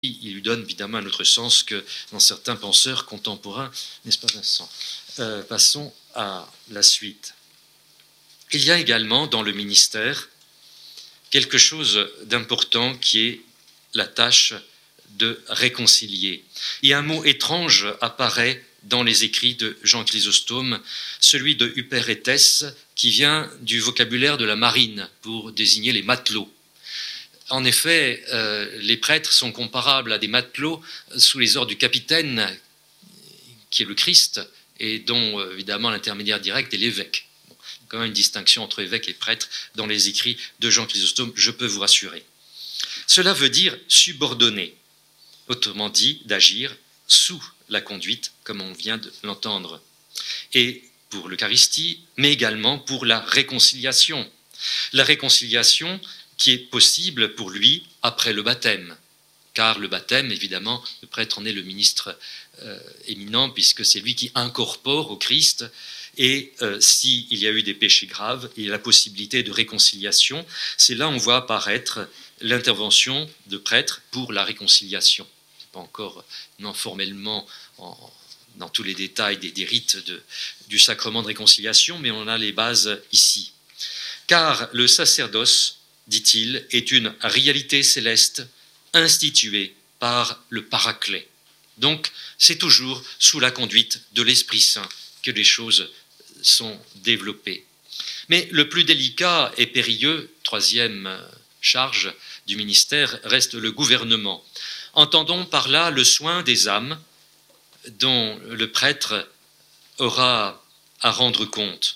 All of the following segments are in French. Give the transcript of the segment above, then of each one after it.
il lui donne évidemment un autre sens que dans certains penseurs contemporains, n'est-ce pas Vincent? Passons à la suite. Il y a également dans le ministère quelque chose d'important qui est la tâche de réconcilier. Et un mot étrange apparaît dans les écrits de Jean Chrysostome, celui de Huperetes, qui vient du vocabulaire de la marine pour désigner les matelots. En effet, les prêtres sont comparables à des matelots sous les ordres du capitaine, qui est le Christ, et dont évidemment l'intermédiaire direct est l'évêque. Bon, il y a quand même une distinction entre évêque et prêtre dans les écrits de Jean Chrysostome, je peux vous rassurer. Cela veut dire subordonner, autrement dit d'agir sous la conduite, comme on vient de l'entendre. Et pour l'Eucharistie, mais également pour la réconciliation. La réconciliation qui est possible pour lui après le baptême. Car le baptême, évidemment, le prêtre en est le ministre éminent, puisque c'est lui qui incorpore au Christ. Et s'il y a eu des péchés graves, il y a la possibilité de réconciliation. C'est là où on voit apparaître l'intervention de prêtres pour la réconciliation. Pas encore non formellement dans tous les détails des rites du sacrement de réconciliation, mais on a les bases ici. Car le sacerdoce, dit-il, est une réalité céleste instituée par le Paraclet. Donc, c'est toujours sous la conduite de l'Esprit Saint que les choses sont développées. Mais le plus délicat et périlleux, troisième charge du ministère, reste le gouvernement. Entendons par là le soin des âmes dont le prêtre aura à rendre compte.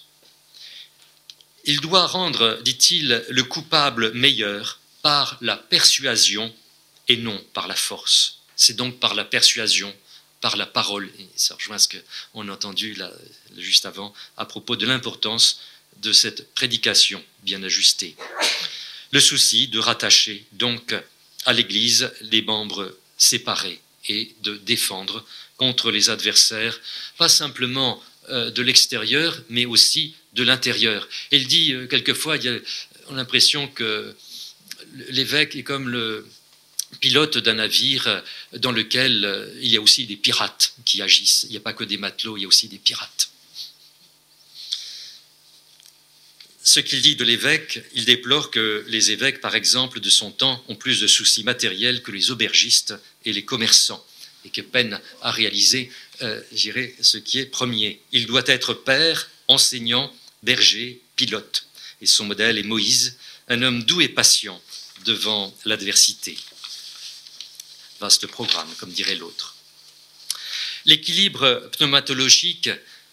Il doit rendre, dit-il, le coupable meilleur par la persuasion et non par la force. C'est donc par la persuasion, par la parole. Et ça rejoint ce qu'on a entendu là, juste avant à propos de l'importance de cette prédication bien ajustée. Le souci de rattacher donc à l'Église les membres séparés et de défendre contre les adversaires, pas simplement de l'extérieur, mais aussi de l'intérieur. Et il dit quelquefois, on a l'impression que l'évêque est comme le pilote d'un navire dans lequel il y a aussi des pirates qui agissent. Il n'y a pas que des matelots, il y a aussi des pirates. Ce qu'il dit de l'évêque, il déplore que les évêques, par exemple, de son temps, ont plus de soucis matériels que les aubergistes et les commerçants, et que peinent à réaliser, ce qui est premier. Il doit être père, enseignant, berger, pilote. Et son modèle est Moïse, un homme doux et patient devant l'adversité. Vaste programme, comme dirait l'autre. L'équilibre pneumatologique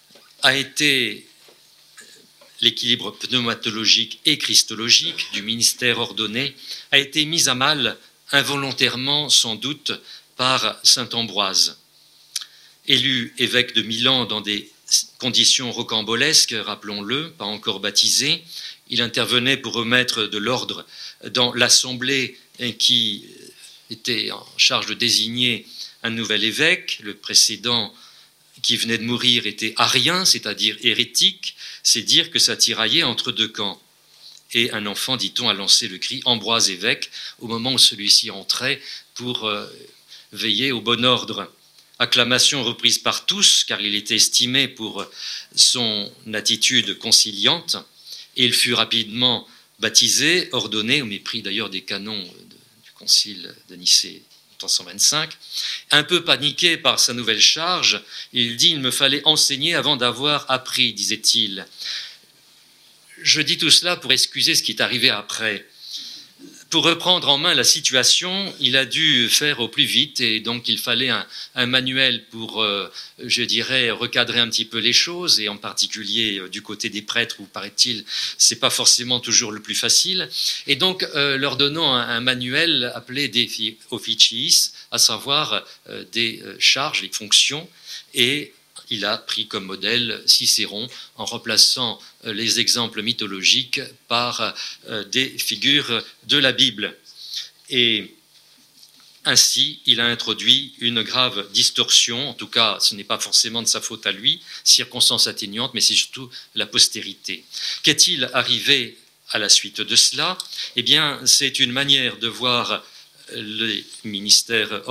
et christologique du ministère ordonné a été mis à mal involontairement, sans doute, par saint Ambroise. Élu évêque de Milan dans des conditions rocambolesques, rappelons-le, pas encore baptisé, il intervenait pour remettre de l'ordre dans l'assemblée qui était en charge de désigner un nouvel évêque. Le précédent qui venait de mourir était arien, c'est-à-dire hérétique, c'est dire que ça tiraillait entre deux camps. Et un enfant, dit-on, a lancé le cri « Ambroise évêque » au moment où celui-ci entrait pour veiller au bon ordre. Acclamation reprise par tous, car il était estimé pour son attitude conciliante, et il fut rapidement baptisé, ordonné, au mépris d'ailleurs des canons du concile de Nicée 325. Un peu paniqué par sa nouvelle charge, il dit « Il me fallait enseigner avant d'avoir appris », disait-il. Je dis tout cela pour excuser ce qui est arrivé après. Pour reprendre en main la situation, il a dû faire au plus vite et donc il fallait un manuel pour, je dirais, recadrer un petit peu les choses et en particulier du côté des prêtres où, paraît-il, c'est pas forcément toujours le plus facile. Et donc, leur donnant un manuel appelé des officiis, à savoir des charges, les fonctions, et il a pris comme modèle Cicéron en remplaçant les exemples mythologiques par des figures de la Bible. Et ainsi, il a introduit une grave distorsion, en tout cas, ce n'est pas forcément de sa faute à lui, circonstance atténuante, mais c'est surtout la postérité. Qu'est-il arrivé à la suite de cela ? Eh bien, c'est une manière de voir les ministères